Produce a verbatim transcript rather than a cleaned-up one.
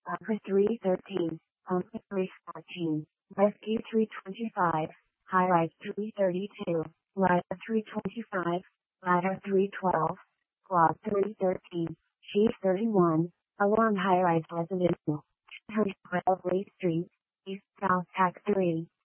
Aqua three thirteen, Pumpkin three fourteen, Rescue three twenty-five, High Rise three thirty-two, Ladder three twenty-five, Ladder three twelve, Quad three thirteen, Chief thirty-one, Along High Rise Residential, two twelve Lee Street, East South Tax three.